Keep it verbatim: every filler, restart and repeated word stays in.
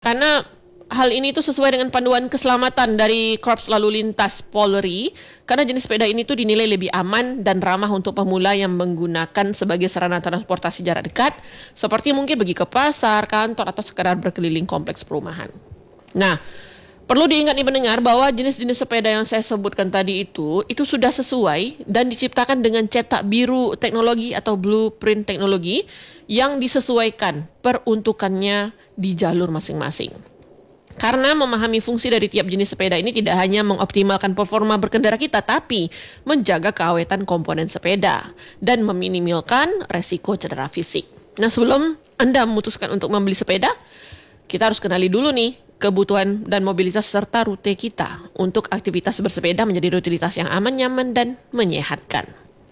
karena hal ini tuh sesuai dengan panduan keselamatan dari Korps Lalu Lintas Polri, karena jenis sepeda ini tuh dinilai lebih aman dan ramah untuk pemula yang menggunakan sebagai sarana transportasi jarak dekat, seperti mungkin pergi ke pasar, kantor, atau sekedar berkeliling kompleks perumahan. Nah, perlu diingat nih pendengar bahwa jenis-jenis sepeda yang saya sebutkan tadi itu, itu sudah sesuai dan diciptakan dengan cetak biru teknologi atau blueprint teknologi yang disesuaikan peruntukannya di jalur masing-masing. Karena memahami fungsi dari tiap jenis sepeda ini tidak hanya mengoptimalkan performa berkendara kita, tapi menjaga keawetan komponen sepeda dan meminimalkan resiko cedera fisik. Nah, sebelum Anda memutuskan untuk membeli sepeda, kita harus kenali dulu nih kebutuhan dan mobilitas serta rute kita untuk aktivitas bersepeda menjadi rutinitas yang aman, nyaman, dan menyehatkan.